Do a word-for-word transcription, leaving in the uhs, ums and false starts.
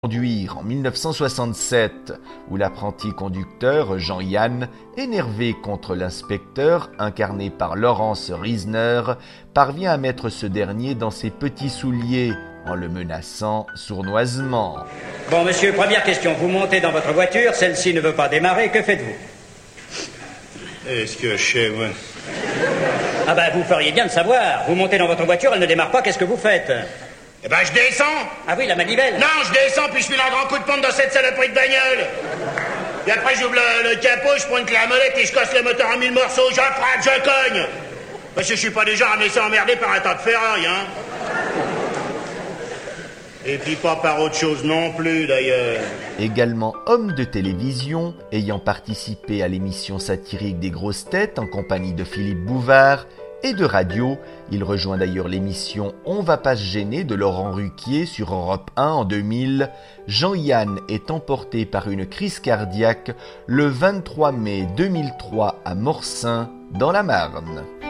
Conduire en mille neuf cent soixante-sept, où l'apprenti conducteur Jean-Yann, énervé contre l'inspecteur, incarné par Laurence Riesner, parvient à mettre ce dernier dans ses petits souliers, en le menaçant sournoisement. Bon, monsieur, première question. Vous montez dans votre voiture, celle-ci ne veut pas démarrer, que faites-vous? Est-ce que je sais, moi? Ah ben, vous feriez bien de savoir. Vous montez dans votre voiture, elle ne démarre pas, qu'est-ce que vous faites? Eh ben, je descends. Ah oui, la manivelle. Non, je descends, puis je file un grand coup de pompe dans cette saloperie de bagnole. Et après, j'ouvre le, le capot, je pointe la molette et je casse le moteur en mille morceaux. Je frappe, je cogne. Parce que je suis pas déjà à me laisser emmerder par un tas de ferraille, hein. Et puis pas par autre chose non plus, d'ailleurs. Également homme de télévision, ayant participé à l'émission satirique des Grosses Têtes en compagnie de Philippe Bouvard, et de radio, il rejoint d'ailleurs l'émission On va pas se gêner de Laurent Ruquier sur Europe un en deux mille. Jean-Yann est emporté par une crise cardiaque le vingt-trois mai deux mille trois à Morsain, dans la Marne.